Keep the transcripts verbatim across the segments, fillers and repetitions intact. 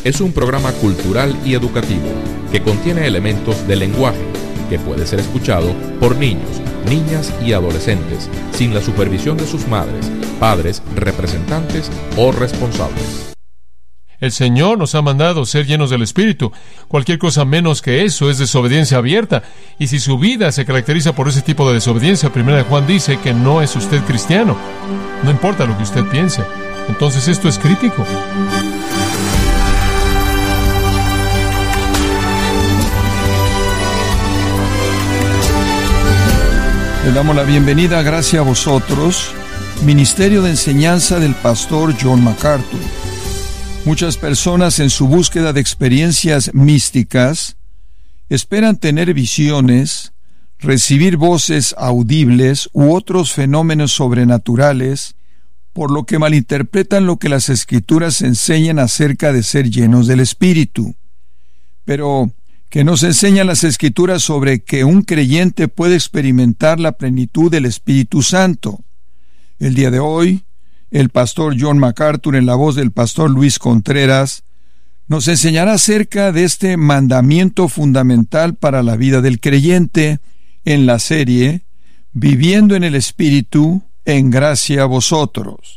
es un programa cultural y educativo que contiene elementos de lenguaje que puede ser escuchado por niños, niñas y adolescentes sin la supervisión de sus madres, padres, representantes o responsables. El Señor nos ha mandado ser llenos del Espíritu. Cualquier cosa menos que eso es desobediencia abierta. Y si su vida se caracteriza por ese tipo de desobediencia, Primera de Juan dice que no es usted cristiano. No importa lo que usted piense. Entonces esto es crítico. Le damos la bienvenida, gracias a vosotros, Ministerio de Enseñanza del Pastor John MacArthur. Muchas personas en su búsqueda de experiencias místicas esperan tener visiones, recibir voces audibles u otros fenómenos sobrenaturales, por lo que malinterpretan lo que las Escrituras enseñan acerca de ser llenos del Espíritu. Pero, ¿qué nos enseñan las Escrituras sobre que un creyente puede experimentar la plenitud del Espíritu Santo? El día de hoy, el pastor John MacArthur, en la voz del pastor Luis Contreras, nos enseñará acerca de este mandamiento fundamental para la vida del creyente en la serie Viviendo en el Espíritu, en gracia a vosotros.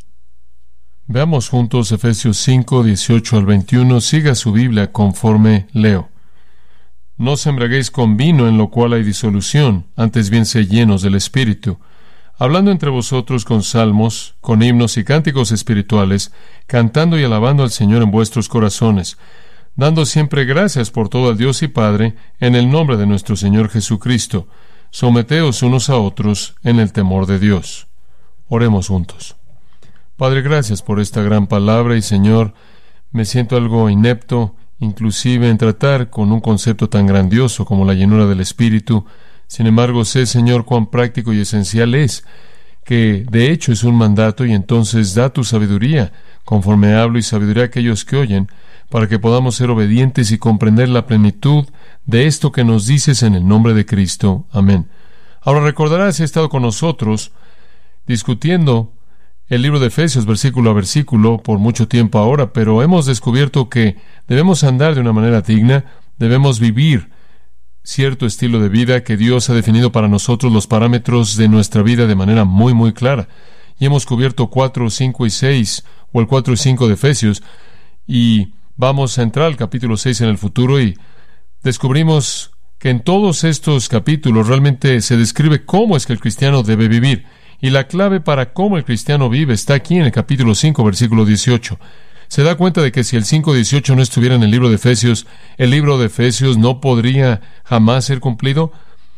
Veamos juntos Efesios cinco, dieciocho al veintiuno. Siga su Biblia conforme leo. No os embriaguéis con vino, en lo cual hay disolución, antes bien sed llenos del Espíritu, hablando entre vosotros con salmos, con himnos y cánticos espirituales, cantando y alabando al Señor en vuestros corazones, dando siempre gracias por todo al Dios y Padre, en el nombre de nuestro Señor Jesucristo. Someteos unos a otros en el temor de Dios. Oremos juntos. Padre, gracias por esta gran palabra y, Señor, me siento algo inepto, inclusive en tratar con un concepto tan grandioso como la llenura del Espíritu. Sin embargo, sé, Señor, cuán práctico y esencial es, que de hecho es un mandato, y entonces da tu sabiduría, conforme hablo, y sabiduría a aquellos que oyen, para que podamos ser obedientes y comprender la plenitud de esto que nos dices en el nombre de Cristo. Amén. Ahora recordarás si has estado con nosotros discutiendo el libro de Efesios versículo a versículo por mucho tiempo ahora, pero hemos descubierto que debemos andar de una manera digna, debemos vivir cierto estilo de vida que Dios ha definido para nosotros los parámetros de nuestra vida de manera muy, muy clara. Y hemos cubierto cuatro, cinco y seis, o el cuatro y cinco de Efesios, y vamos a entrar al capítulo seis en el futuro, y descubrimos que en todos estos capítulos realmente se describe cómo es que el cristiano debe vivir. Y la clave para cómo el cristiano vive está aquí en el capítulo cinco, versículo dieciocho. Se da cuenta de que si el cinco dieciocho no estuviera en el libro de Efesios, el libro de Efesios no podría jamás ser cumplido.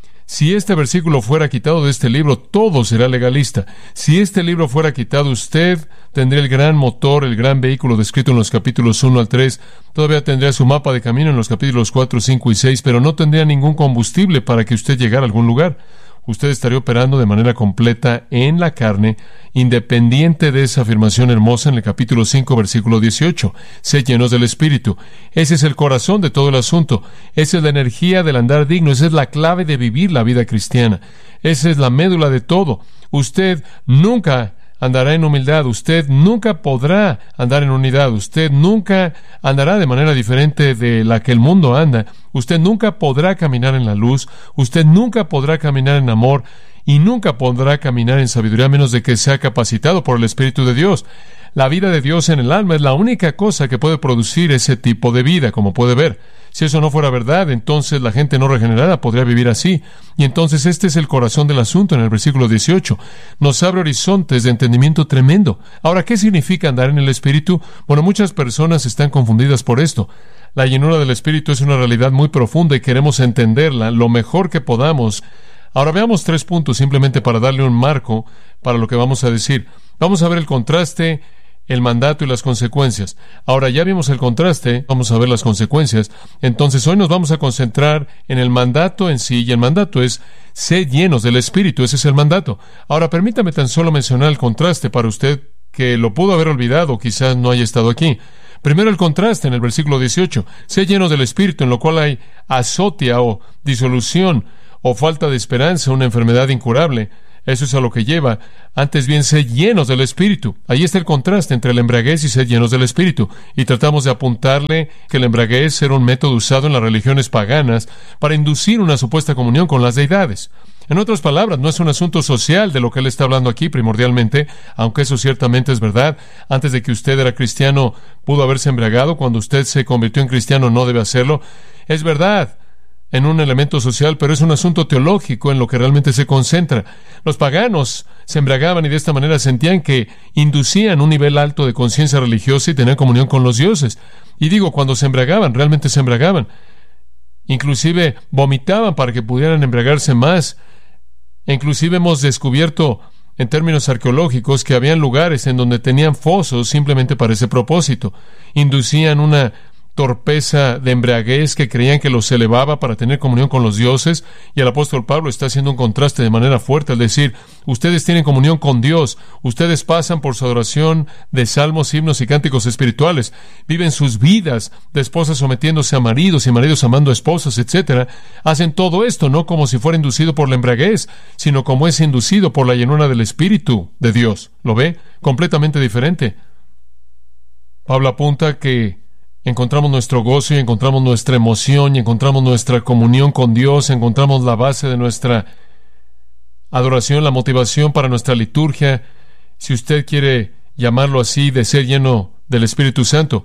Si este versículo fuera quitado de este libro, todo será legalista. Si este libro fuera quitado, usted tendría el gran motor, el gran vehículo descrito en los capítulos uno al tres. Todavía tendría su mapa de camino en los capítulos cuatro, cinco y seis, pero no tendría ningún combustible para que usted llegara a algún lugar. Usted estaría operando de manera completa en la carne, independiente de esa afirmación hermosa en el capítulo cinco, versículo dieciocho. Sed llenos del Espíritu. Ese es el corazón de todo el asunto. Esa es la energía del andar digno. Esa es la clave de vivir la vida cristiana. Esa es la médula de todo. Usted nunca andará en humildad. Usted nunca podrá andar en unidad. Usted nunca andará de manera diferente de la que el mundo anda. Usted nunca podrá caminar en la luz. Usted nunca podrá caminar en amor. Y nunca podrá caminar en sabiduría a menos de que sea capacitado por el Espíritu de Dios. La vida de Dios en el alma es la única cosa que puede producir ese tipo de vida, como puede ver. Si eso no fuera verdad, entonces la gente no regenerada podría vivir así. Y entonces este es el corazón del asunto en el versículo dieciocho. Nos abre horizontes de entendimiento tremendo. Ahora, ¿qué significa andar en el Espíritu? Bueno, muchas personas están confundidas por esto. La llenura del Espíritu es una realidad muy profunda y queremos entenderla lo mejor que podamos. Ahora veamos tres puntos simplemente para darle un marco para lo que vamos a decir. Vamos a ver el contraste, el mandato y las consecuencias. Ahora ya vimos el contraste, vamos a ver las consecuencias. Entonces hoy nos vamos a concentrar en el mandato en sí, y el mandato es sed llenos del Espíritu. Ese es el mandato. Ahora permítame tan solo mencionar el contraste para usted que lo pudo haber olvidado, quizás no haya estado aquí. Primero el contraste en el versículo dieciocho. Sed llenos del Espíritu, en lo cual hay azotia o disolución o falta de esperanza, una enfermedad incurable. Eso es a lo que lleva. Antes bien, sed llenos del Espíritu. Ahí está el contraste entre la embriaguez y sed llenos del Espíritu. Y tratamos de apuntarle que la embriaguez era un método usado en las religiones paganas para inducir una supuesta comunión con las deidades. En otras palabras, no es un asunto social de lo que él está hablando aquí primordialmente, aunque eso ciertamente es verdad. Antes de que usted era cristiano, pudo haberse embriagado. Cuando usted se convirtió en cristiano, no debe hacerlo. Es verdad en un elemento social, pero es un asunto teológico en lo que realmente se concentra. Los paganos se embriagaban y de esta manera sentían que inducían un nivel alto de conciencia religiosa y tenían comunión con los dioses. Y digo, cuando se embriagaban, realmente se embriagaban. Inclusive vomitaban para que pudieran embriagarse más. E inclusive hemos descubierto, en términos arqueológicos, que habían lugares en donde tenían fosos simplemente para ese propósito. Inducían una torpeza de embriaguez que creían que los elevaba para tener comunión con los dioses, y el apóstol Pablo está haciendo un contraste de manera fuerte al decir, ustedes tienen comunión con Dios, ustedes pasan por su adoración de salmos, himnos y cánticos espirituales, viven sus vidas de esposas sometiéndose a maridos y maridos amando a esposas, etcétera. Hacen todo esto no como si fuera inducido por la embriaguez, sino como es inducido por la llenura del Espíritu de Dios. ¿Lo ve? Completamente diferente. Pablo apunta que encontramos nuestro gozo y encontramos nuestra emoción y encontramos nuestra comunión con Dios, encontramos la base de nuestra adoración, la motivación para nuestra liturgia, si usted quiere llamarlo así, de ser lleno del Espíritu Santo.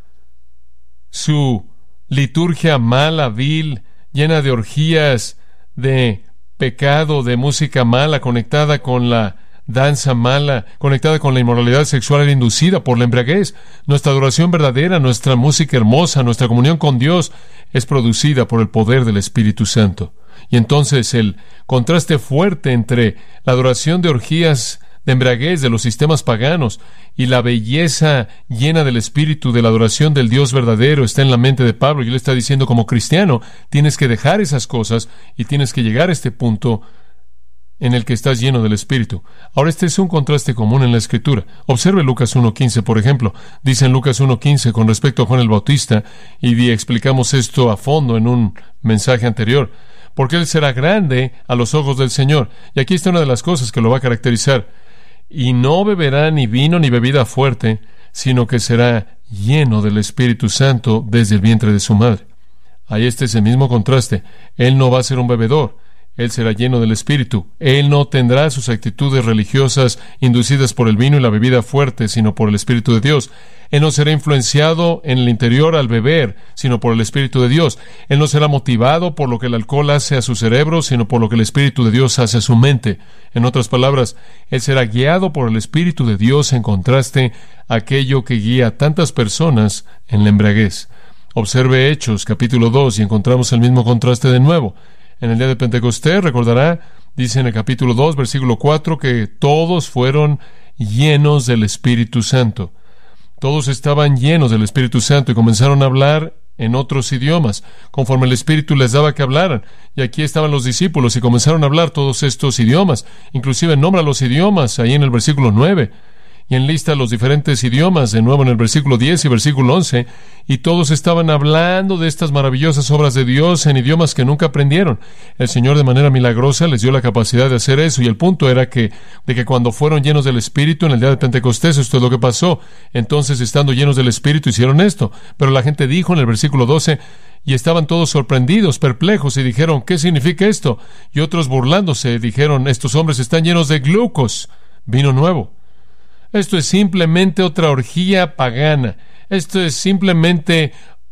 Su liturgia mala, vil, llena de orgías, de pecado, de música mala, conectada con la danza mala, conectada con la inmoralidad sexual, era inducida por la embriaguez. Nuestra adoración verdadera, nuestra música hermosa, nuestra comunión con Dios es producida por el poder del Espíritu Santo. Y entonces el contraste fuerte entre la adoración de orgías de embriaguez de los sistemas paganos y la belleza llena del Espíritu de la adoración del Dios verdadero está en la mente de Pablo. Y él está diciendo, como cristiano, tienes que dejar esas cosas y tienes que llegar a este punto en el que estás lleno del Espíritu. Ahora, este es un contraste común en la Escritura. Observe Lucas uno quince, por ejemplo. Dice en Lucas uno quince con respecto a Juan el Bautista, y explicamos esto a fondo en un mensaje anterior, porque él será grande a los ojos del Señor. Y aquí está una de las cosas que lo va a caracterizar. Y no beberá ni vino ni bebida fuerte, sino que será lleno del Espíritu Santo desde el vientre de su madre. Ahí está ese mismo contraste. Él no va a ser un bebedor. Él será lleno del Espíritu. Él no tendrá sus actitudes religiosas inducidas por el vino y la bebida fuerte, sino por el Espíritu de Dios. Él no será influenciado en el interior al beber, sino por el Espíritu de Dios. Él no será motivado por lo que el alcohol hace a su cerebro, sino por lo que el Espíritu de Dios hace a su mente. En otras palabras, él será guiado por el Espíritu de Dios, en contraste a aquello que guía a tantas personas en la embriaguez. Observe Hechos, capítulo dos, y encontramos el mismo contraste de nuevo. En el día de Pentecostés, recordará, dice en el capítulo dos, versículo cuatro, que todos fueron llenos del Espíritu Santo. Todos estaban llenos del Espíritu Santo y comenzaron a hablar en otros idiomas, conforme el Espíritu les daba que hablaran. Y aquí estaban los discípulos y comenzaron a hablar todos estos idiomas. Inclusive nombra los idiomas ahí en el versículo nueve. Y enlista los diferentes idiomas, de nuevo en el versículo diez y versículo once, y todos estaban hablando de estas maravillosas obras de Dios en idiomas que nunca aprendieron. El Señor de manera milagrosa les dio la capacidad de hacer eso, y el punto era que, de que cuando fueron llenos del Espíritu en el día de Pentecostés, esto es lo que pasó. Entonces, estando llenos del Espíritu, hicieron esto. Pero la gente dijo en el versículo doce, y estaban todos sorprendidos, perplejos, y dijeron, ¿qué significa esto? Y otros burlándose dijeron, estos hombres están llenos de glucos, vino nuevo. Esto es simplemente otra orgía pagana. Esto es simplemente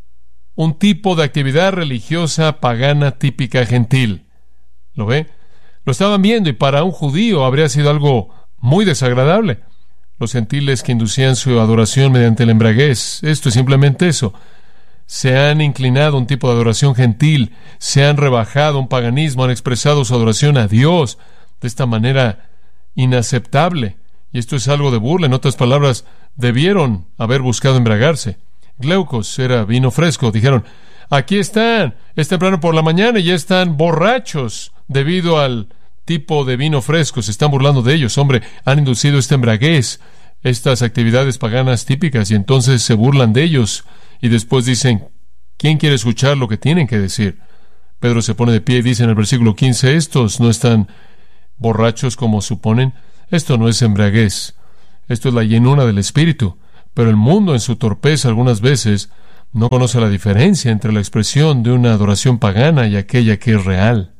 un tipo de actividad religiosa pagana típica gentil. ¿Lo ve? Lo estaban viendo, y para un judío habría sido algo muy desagradable. Los gentiles que inducían su adoración mediante la embriaguez, esto es simplemente eso. Se han inclinado a un tipo de adoración gentil, se han rebajado a un paganismo, han expresado su adoración a Dios de esta manera inaceptable. Y esto es algo de burla. En otras palabras, debieron haber buscado embriagarse. Glaucos era vino fresco. Dijeron, aquí están, es temprano por la mañana y ya están borrachos debido al tipo de vino fresco. Se están burlando de ellos. Hombre, han inducido esta embriaguez, estas actividades paganas típicas, y entonces se burlan de ellos. Y después dicen, ¿quién quiere escuchar lo que tienen que decir? Pedro se pone de pie y dice en el versículo quince, estos no están borrachos como suponen. Esto no es embriaguez. Esto es la llenura del Espíritu. Pero el mundo en su torpeza algunas veces no conoce la diferencia entre la expresión de una adoración pagana y aquella que es real.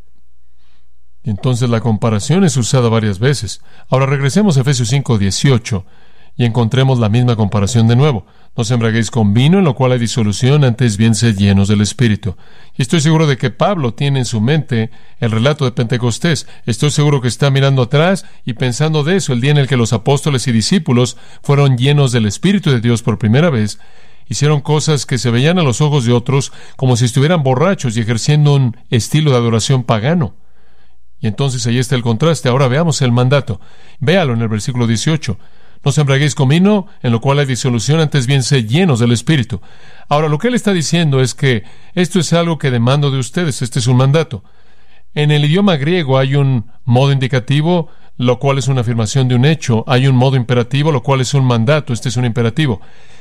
Y entonces la comparación es usada varias veces. Ahora regresemos a Efesios cinco dieciocho y encontremos la misma comparación de nuevo. No os embriaguéis con vino, en lo cual hay disolución, antes bien sed llenos del Espíritu. Y estoy seguro de que Pablo tiene en su mente el relato de Pentecostés. Estoy seguro que está mirando atrás y pensando de eso, el día en el que los apóstoles y discípulos fueron llenos del Espíritu de Dios por primera vez. Hicieron cosas que se veían a los ojos de otros como si estuvieran borrachos y ejerciendo un estilo de adoración pagano. Y entonces ahí está el contraste. Ahora veamos el mandato. Véalo en el versículo dieciocho. No os embriaguéis con vino, en lo cual hay disolución, antes bien sed llenos del Espíritu. Ahora, lo que él está diciendo es que esto es algo que demando de ustedes. Este es un mandato. En el idioma griego hay un modo indicativo, lo cual es una afirmación de un hecho. Hay un modo imperativo, lo cual es un mandato. Este es un imperativo.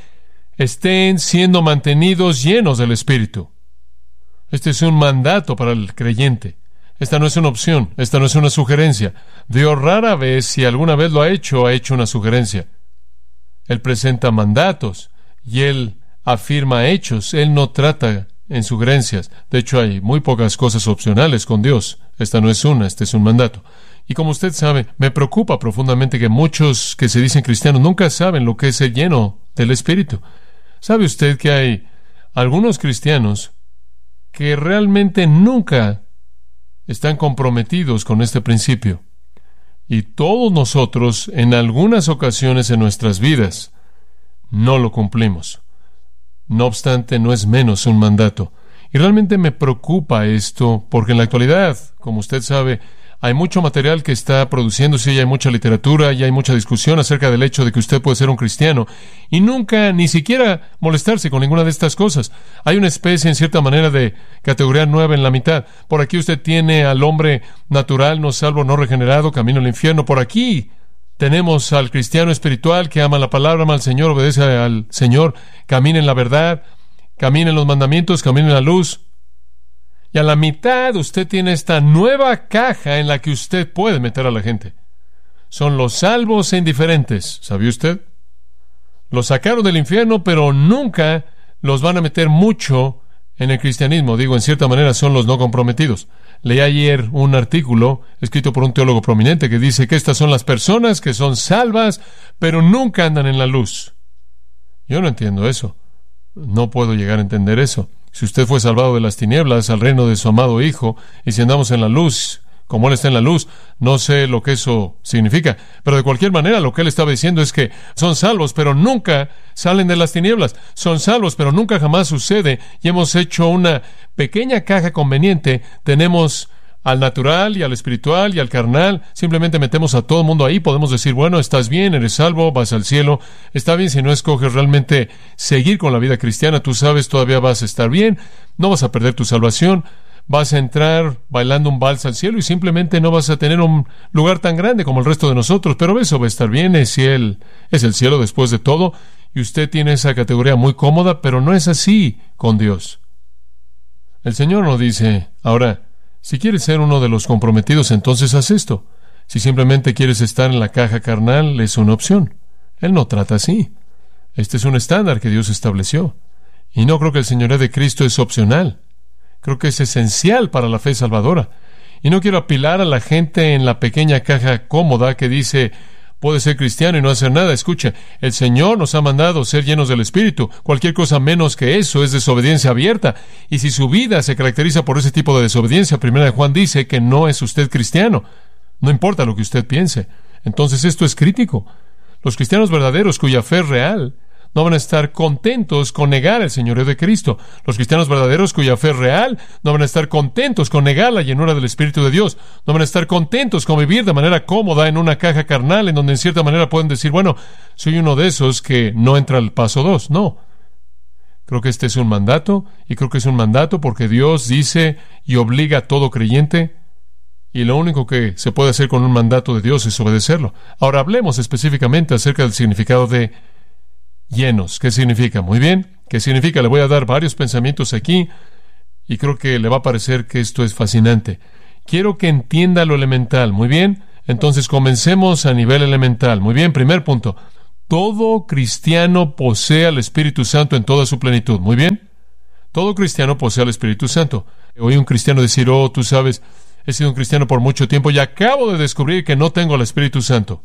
Estén siendo mantenidos llenos del Espíritu. Este es un mandato para el creyente. Esta no es una opción, esta no es una sugerencia. Dios rara vez, si alguna vez lo ha hecho, ha hecho una sugerencia. Él presenta mandatos y Él afirma hechos. Él no trata en sugerencias. De hecho, hay muy pocas cosas opcionales con Dios. Esta no es una, este es un mandato. Y como usted sabe, me preocupa profundamente que muchos que se dicen cristianos nunca saben lo que es el lleno del Espíritu. ¿Sabe usted que hay algunos cristianos que realmente nunca están comprometidos con este principio? Y todos nosotros, en algunas ocasiones en nuestras vidas, no lo cumplimos. No obstante, no es menos un mandato. Y realmente me preocupa esto, porque en la actualidad, como usted sabe, hay mucho material que está produciéndose y hay mucha literatura y hay mucha discusión acerca del hecho de que usted puede ser un cristiano y nunca ni siquiera molestarse con ninguna de estas cosas. Hay una especie, en cierta manera, de categoría nueva en la mitad. Por aquí usted tiene al hombre natural, no salvo, no regenerado, camino al infierno. Por aquí tenemos al cristiano espiritual que ama la palabra, ama al Señor, obedece al Señor, camina en la verdad, camina en los mandamientos, camina en la luz. Y a la mitad usted tiene esta nueva caja en la que usted puede meter a la gente. Son los salvos e indiferentes. ¿Sabía usted? Los sacaron del infierno, pero nunca los van a meter mucho en el cristianismo. Digo, en cierta manera son los no comprometidos. Leí ayer un artículo escrito por un teólogo prominente que dice que estas son las personas que son salvas, pero nunca andan en la luz. Yo no entiendo eso. No puedo llegar a entender eso. Si usted fue salvado de las tinieblas al reino de su amado Hijo, y si andamos en la luz, como Él está en la luz, no sé lo que eso significa. Pero de cualquier manera, lo que Él estaba diciendo es que son salvos, pero nunca salen de las tinieblas. Son salvos, pero nunca jamás sucede. Y hemos hecho una pequeña caja conveniente. Tenemos al natural y al espiritual y al carnal. Simplemente metemos a todo el mundo ahí. Podemos decir, bueno, estás bien, eres salvo, vas al cielo. Está bien si no escoges realmente seguir con la vida cristiana. Tú sabes, todavía vas a estar bien. No vas a perder tu salvación. Vas a entrar bailando un vals al cielo y simplemente no vas a tener un lugar tan grande como el resto de nosotros. Pero eso va a estar bien. Es el, es el cielo después de todo. Y usted tiene esa categoría muy cómoda, pero no es así con Dios. El Señor nos dice, ahora, si quieres ser uno de los comprometidos, entonces haz esto. Si simplemente quieres estar en la caja carnal, es una opción. Él no trata así. Este es un estándar que Dios estableció. Y no creo que el señorío de Cristo es opcional. Creo que es esencial para la fe salvadora. Y no quiero apilar a la gente en la pequeña caja cómoda que dice, puede ser cristiano y no hacer nada. Escucha, el Señor nos ha mandado ser llenos del Espíritu. Cualquier cosa menos que eso es desobediencia abierta. Y si su vida se caracteriza por ese tipo de desobediencia, Primera de Juan dice que no es usted cristiano. No importa lo que usted piense. Entonces esto es crítico. Los cristianos verdaderos cuya fe es real no van a estar contentos con negar el señorío de Cristo. Los cristianos verdaderos cuya fe es real no van a estar contentos con negar la llenura del Espíritu de Dios. No van a estar contentos con vivir de manera cómoda en una caja carnal en donde en cierta manera pueden decir, bueno, soy uno de esos que no entra al paso dos. No. Creo que este es un mandato, y creo que es un mandato porque Dios dice y obliga a todo creyente, y lo único que se puede hacer con un mandato de Dios es obedecerlo. Ahora hablemos específicamente acerca del significado de llenos. ¿Qué significa? Muy bien. ¿Qué significa? Le voy a dar varios pensamientos aquí y creo que le va a parecer que esto es fascinante. Quiero que entienda lo elemental. Muy bien. Entonces comencemos a nivel elemental. Muy bien, primer punto. Todo cristiano posee al Espíritu Santo en toda su plenitud. Muy bien. Todo cristiano posee al Espíritu Santo. Oí un cristiano decir, oh, tú sabes, he sido un cristiano por mucho tiempo y acabo de descubrir que no tengo al Espíritu Santo.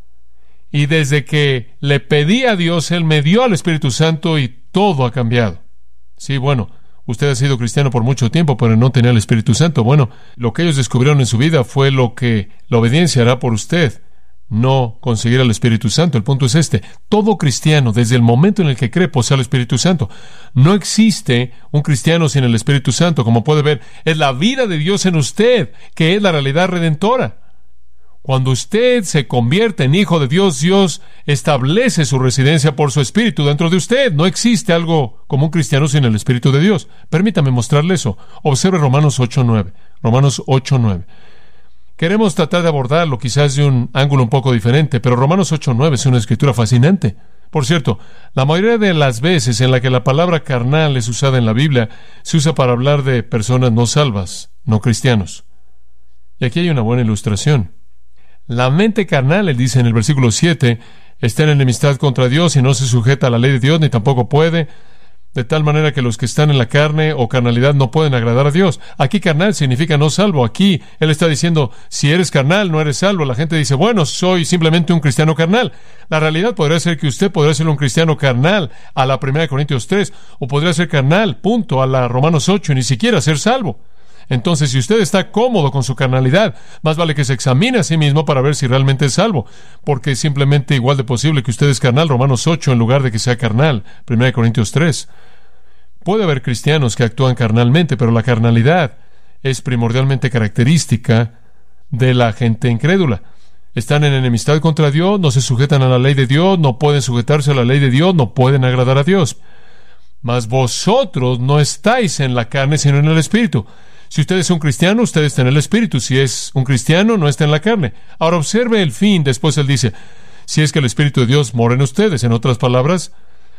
Y desde que le pedí a Dios, Él me dio al Espíritu Santo y todo ha cambiado. Sí, bueno, usted ha sido cristiano por mucho tiempo, pero no tenía el Espíritu Santo. Bueno, lo que ellos descubrieron en su vida fue lo que la obediencia hará por usted, no conseguir al Espíritu Santo. El punto es este. Todo cristiano, desde el momento en el que cree, posee al Espíritu Santo. No existe un cristiano sin el Espíritu Santo. Como puede ver, es la vida de Dios en usted, que es la realidad redentora. Cuando usted se convierte en hijo de Dios, Dios establece su residencia por su Espíritu dentro de usted. No existe algo como un cristiano sin el Espíritu de Dios. Permítame mostrarle eso. Observe Romanos ocho nueve. Romanos ocho nueve. Queremos tratar de abordarlo quizás de un ángulo un poco diferente, pero Romanos ocho nueve es una escritura fascinante. Por cierto, la mayoría de las veces en la que la palabra carnal es usada en la Biblia, se usa para hablar de personas no salvas, no cristianos. Y aquí hay una buena ilustración. La mente carnal, él dice en el versículo siete, está en enemistad contra Dios y no se sujeta a la ley de Dios, ni tampoco puede, de tal manera que los que están en la carne o carnalidad no pueden agradar a Dios. Aquí carnal significa no salvo. Aquí él está diciendo, si eres carnal, no eres salvo. La gente dice, bueno, soy simplemente un cristiano carnal. La realidad podría ser que usted podría ser un cristiano carnal a la primera de Corintios tres, o podría ser carnal, punto, a la Romanos ocho, y ni siquiera ser salvo. Entonces, si usted está cómodo con su carnalidad, más vale que se examine a sí mismo para ver si realmente es salvo, porque es simplemente igual de posible que usted es carnal, Romanos ocho, en lugar de que sea carnal, primera de Corintios tres. Puede haber cristianos que actúan carnalmente, pero la carnalidad es primordialmente característica de la gente incrédula. Están en enemistad contra Dios, no se sujetan a la ley de Dios, no pueden sujetarse a la ley de Dios, no pueden agradar a Dios. Mas vosotros no estáis en la carne, sino en el Espíritu. Si usted es un cristiano, usted está en el Espíritu. Si es un cristiano, no está en la carne. Ahora observe el fin. Después él dice, si es que el Espíritu de Dios mora en ustedes. En otras palabras,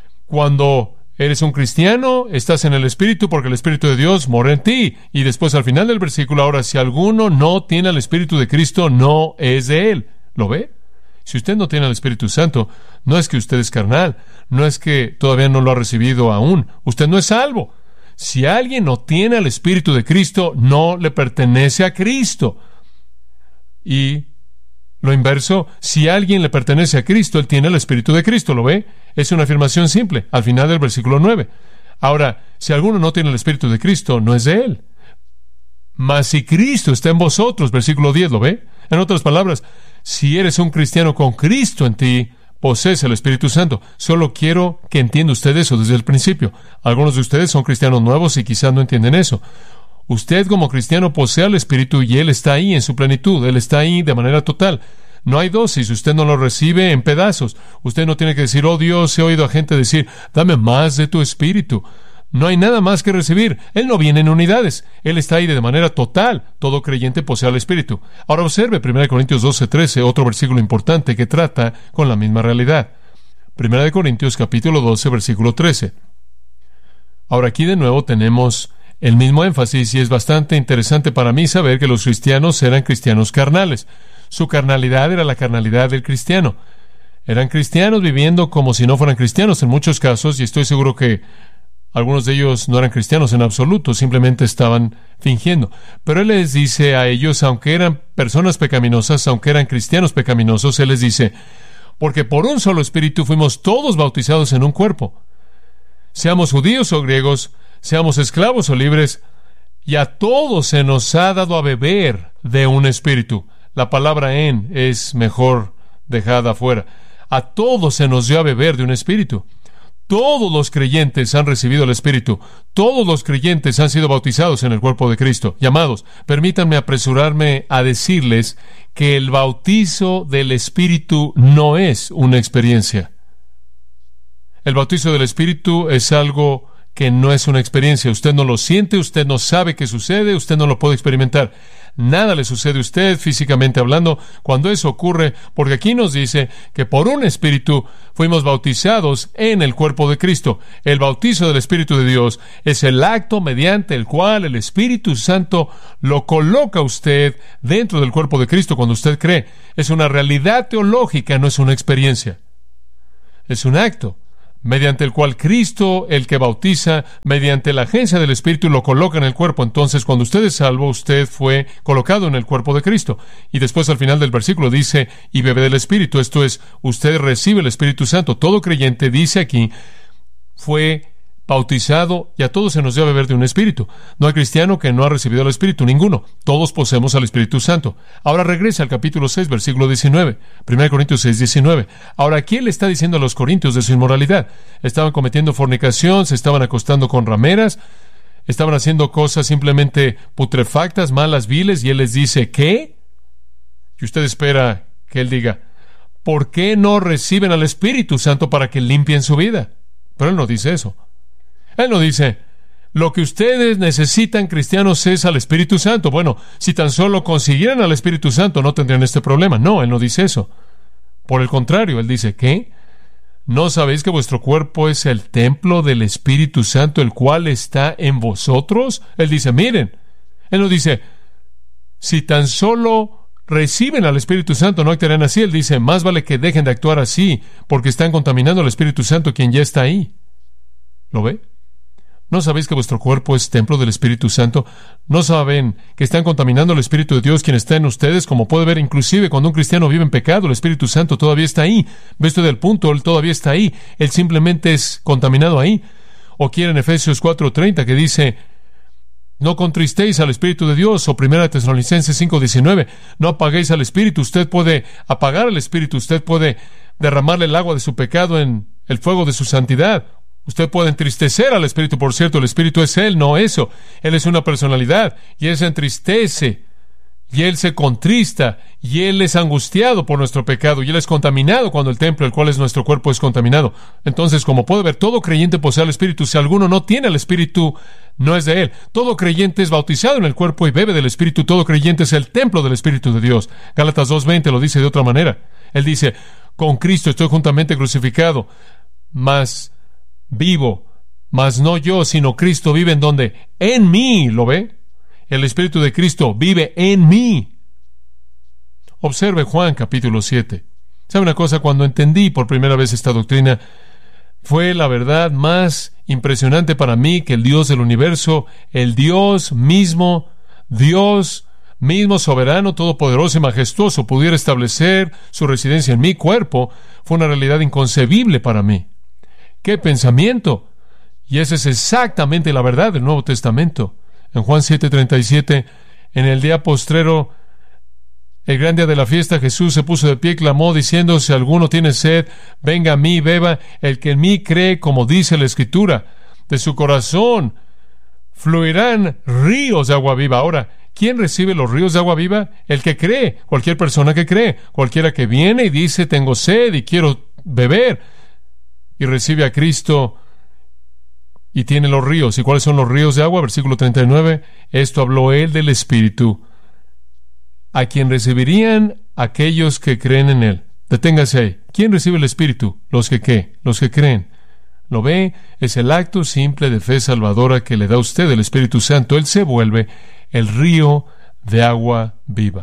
cuando eres un cristiano, estás en el Espíritu porque el Espíritu de Dios mora en ti. Y después al final del versículo, ahora, si alguno no tiene el Espíritu de Cristo, no es de él. ¿Lo ve? Si usted no tiene el Espíritu Santo, no es que usted es carnal, no es que todavía no lo ha recibido aún. Usted no es salvo. Si alguien no tiene el Espíritu de Cristo, no le pertenece a Cristo. Y lo inverso, si alguien le pertenece a Cristo, él tiene el Espíritu de Cristo, ¿lo ve? Es una afirmación simple, al final del versículo nueve. Ahora, si alguno no tiene el Espíritu de Cristo, no es de él. Mas si Cristo está en vosotros, versículo diez, ¿lo ve? En otras palabras, si eres un cristiano con Cristo en ti, posees el Espíritu Santo. Solo quiero que entienda usted eso desde el principio. Algunos de ustedes son cristianos nuevos y quizás no entienden eso. Usted como cristiano posee el Espíritu y Él está ahí en su plenitud. Él está ahí de manera total. No hay dosis. Usted no lo recibe en pedazos. Usted no tiene que decir, oh Dios, he oído a gente decir, dame más de tu Espíritu. No hay nada más que recibir. Él no viene en unidades. Él está ahí de manera total. Todo creyente posee el Espíritu. Ahora observe primera de Corintios doce trece, otro versículo importante que trata con la misma realidad. primera de Corintios capítulo doce, versículo trece. Ahora aquí de nuevo tenemos el mismo énfasis y es bastante interesante para mí saber que los cristianos eran cristianos carnales. Su carnalidad era la carnalidad del cristiano. Eran cristianos viviendo como si no fueran cristianos en muchos casos, y estoy seguro que algunos de ellos no eran cristianos en absoluto, simplemente estaban fingiendo. Pero Él les dice a ellos, aunque eran personas pecaminosas, aunque eran cristianos pecaminosos, Él les dice, porque por un solo Espíritu fuimos todos bautizados en un cuerpo. Seamos judíos o griegos, seamos esclavos o libres, y a todos se nos ha dado a beber de un Espíritu. La palabra en es mejor dejada afuera. A todos se nos dio a beber de un Espíritu. Todos los creyentes han recibido el Espíritu. Todos los creyentes han sido bautizados en el cuerpo de Cristo. Llamados, permítanme apresurarme a decirles que el bautizo del Espíritu no es una experiencia. El bautizo del Espíritu es algo que no es una experiencia. Usted no lo siente, usted no sabe qué sucede, usted no lo puede experimentar. Nada le sucede a usted físicamente hablando cuando eso ocurre, porque aquí nos dice que por un Espíritu fuimos bautizados en el cuerpo de Cristo. El bautizo del Espíritu de Dios es el acto mediante el cual el Espíritu Santo lo coloca a usted dentro del cuerpo de Cristo cuando usted cree. Es una realidad teológica, no es una experiencia. Es un acto mediante el cual Cristo, el que bautiza, mediante la agencia del Espíritu, lo coloca en el cuerpo. Entonces, cuando usted es salvo, usted fue colocado en el cuerpo de Cristo. Y después, al final del versículo, dice, y bebe del Espíritu. Esto es, usted recibe el Espíritu Santo. Todo creyente, dice aquí, fue bautizado, y a todos se nos debe beber de un Espíritu. No hay cristiano que no ha recibido el Espíritu, ninguno. Todos poseemos al Espíritu Santo. Ahora regresa al capítulo seis, versículo diecinueve. primera Corintios seis, diecinueve. Ahora, aquí él está diciendo a los corintios de su inmoralidad. Estaban cometiendo fornicación, se estaban acostando con rameras, estaban haciendo cosas simplemente putrefactas, malas, viles, y él les dice, ¿qué? Y usted espera que él diga, ¿por qué no reciben al Espíritu Santo para que limpien su vida? Pero él no dice eso. Él no dice, lo que ustedes necesitan, cristianos, es al Espíritu Santo. Bueno, si tan solo consiguieran al Espíritu Santo, no tendrían este problema. No, él no dice eso. Por el contrario, él dice, ¿qué? ¿No sabéis que vuestro cuerpo es el templo del Espíritu Santo, el cual está en vosotros? Él dice, miren. Él no dice, si tan solo reciben al Espíritu Santo, no actuarán así. Él dice, más vale que dejen de actuar así, porque están contaminando al Espíritu Santo, quien ya está ahí. ¿Lo ve? ¿No sabéis que vuestro cuerpo es templo del Espíritu Santo? ¿No saben que están contaminando el Espíritu de Dios quien está en ustedes? Como puede ver, inclusive cuando un cristiano vive en pecado, el Espíritu Santo todavía está ahí. ¿Ve usted el punto? Él todavía está ahí. Él simplemente es contaminado ahí. O quiere en Efesios cuatro treinta que dice, no contristéis al Espíritu de Dios. O primera Tesalonicenses cinco diecinueve, no apaguéis al Espíritu. Usted puede apagar al Espíritu. Usted puede derramarle el agua de su pecado en el fuego de su santidad. Usted puede entristecer al Espíritu, por cierto, el Espíritu es Él, no eso. Él es una personalidad, y Él se entristece, y Él se contrista, y Él es angustiado por nuestro pecado, y Él es contaminado cuando el templo, el cual es nuestro cuerpo, es contaminado. Entonces, como puede ver, todo creyente posee al Espíritu. Si alguno no tiene al Espíritu, no es de Él. Todo creyente es bautizado en el cuerpo y bebe del Espíritu. Todo creyente es el templo del Espíritu de Dios. Gálatas dos veinte lo dice de otra manera. Él dice, con Cristo estoy juntamente crucificado, mas vivo, mas no yo, sino Cristo vive en donde, en mí, ¿lo ve? El Espíritu de Cristo vive en mí. Observe Juan capítulo siete. ¿Sabe una cosa? Cuando entendí por primera vez esta doctrina, fue la verdad más impresionante para mí que el Dios del universo, el Dios mismo, Dios mismo soberano, todopoderoso y majestuoso, pudiera establecer su residencia en mi cuerpo, fue una realidad inconcebible para mí. ¡Qué pensamiento! Y esa es exactamente la verdad del Nuevo Testamento. En Juan siete treinta y siete, en el día postrero, el gran día de la fiesta, Jesús se puso de pie y clamó, diciendo, si alguno tiene sed, venga a mí y beba. El que en mí cree, como dice la Escritura, de su corazón fluirán ríos de agua viva. Ahora, ¿quién recibe los ríos de agua viva? El que cree, cualquier persona que cree, cualquiera que viene y dice, tengo sed y quiero beber, y recibe a Cristo y tiene los ríos. ¿Y cuáles son los ríos de agua? Versículo treinta y nueve. Esto habló él del Espíritu, a quien recibirían aquellos que creen en él. Deténgase ahí. ¿Quién recibe el Espíritu? Los que ¿qué? Los que creen. ¿Lo ve? Es el acto simple de fe salvadora que le da a usted el Espíritu Santo. Él se vuelve el río de agua viva.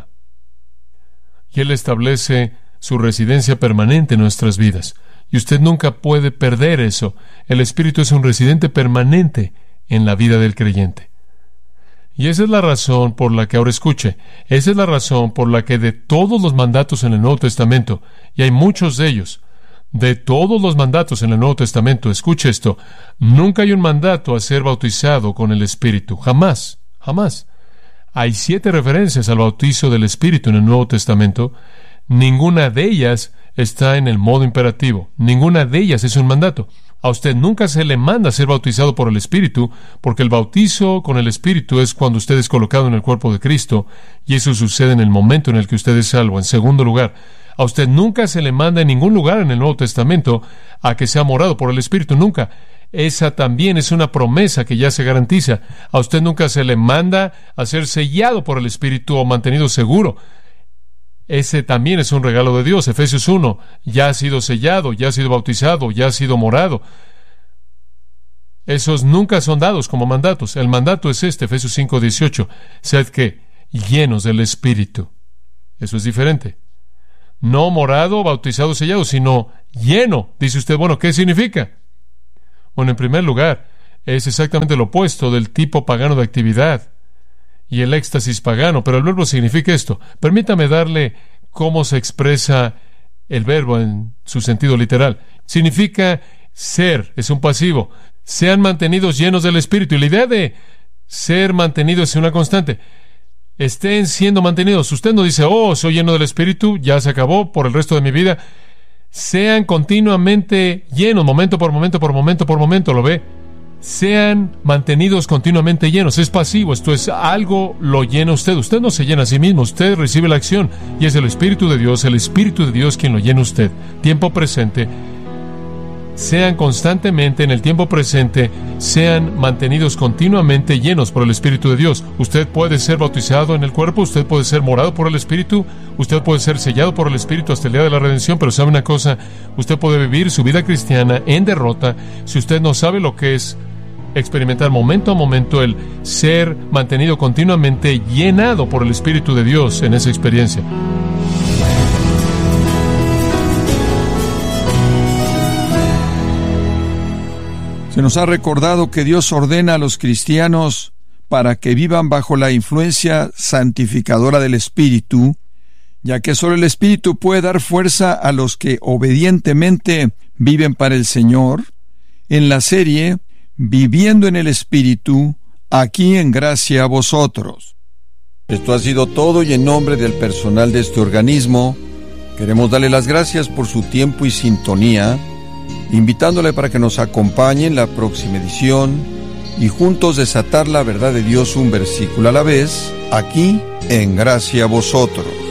Y él establece su residencia permanente en nuestras vidas. Y usted nunca puede perder eso. El Espíritu es un residente permanente en la vida del creyente. Y esa es la razón por la que, ahora escuche, esa es la razón por la que de todos los mandatos en el Nuevo Testamento, y hay muchos de ellos, de todos los mandatos en el Nuevo Testamento, escuche esto, nunca hay un mandato a ser bautizado con el Espíritu. Jamás, jamás. Hay siete referencias al bautizo del Espíritu en el Nuevo Testamento. Ninguna de ellas está en el modo imperativo. Ninguna de ellas es un mandato. A usted nunca se le manda a ser bautizado por el Espíritu, porque el bautizo con el Espíritu es cuando usted es colocado en el cuerpo de Cristo, y eso sucede en el momento en el que usted es salvo. En segundo lugar, a usted nunca se le manda en ningún lugar en el Nuevo Testamento a que sea morado por el Espíritu. Nunca. esa también es una promesa que ya se garantiza. A usted nunca se le manda a ser sellado por el Espíritu o mantenido seguro. Ese también es un regalo de Dios. Efesios uno, ya ha sido sellado, ya ha sido bautizado, ya ha sido morado. Esos nunca son dados como mandatos. El mandato es este, Efesios cinco dieciocho. Sed que llenos del Espíritu. Eso es diferente. No morado, bautizado, sellado, sino lleno. Dice usted, bueno, ¿qué significa? Bueno, en primer lugar, es exactamente lo opuesto del tipo pagano de actividad y el éxtasis pagano, pero el verbo significa esto. Permítame darle cómo se expresa el verbo en su sentido literal. Significa ser, es un pasivo. Sean mantenidos llenos del Espíritu. Y la idea de ser mantenido es una constante. Estén siendo mantenidos. Usted no dice, oh, soy lleno del Espíritu, ya se acabó por el resto de mi vida. Sean continuamente llenos, momento por momento, por momento, por momento, ¿lo ve? Sean mantenidos continuamente llenos. Es pasivo, esto es algo lo llena usted. Usted no se llena a sí mismo, usted recibe la acción y es el Espíritu de Dios, el Espíritu de Dios quien lo llena usted. Tiempo presente. Sean constantemente en el tiempo presente, sean mantenidos continuamente llenos por el Espíritu de Dios. Usted puede ser bautizado en el cuerpo, usted puede ser morado por el Espíritu, usted puede ser sellado por el Espíritu hasta el día de la redención, pero sabe una cosa, usted puede vivir su vida cristiana en derrota si usted no sabe lo que es experimentar momento a momento el ser mantenido continuamente llenado por el Espíritu de Dios en esa experiencia. Se nos ha recordado que Dios ordena a los cristianos para que vivan bajo la influencia santificadora del Espíritu, ya que solo el Espíritu puede dar fuerza a los que obedientemente viven para el Señor. En la serie Viviendo en el Espíritu, aquí en Gracia a Vosotros. Esto ha sido todo, y en nombre del personal de este organismo queremos darle las gracias por su tiempo y sintonía, invitándole para que nos acompañe en la próxima edición y juntos desatar la verdad de Dios un versículo a la vez, aquí en Gracia a Vosotros.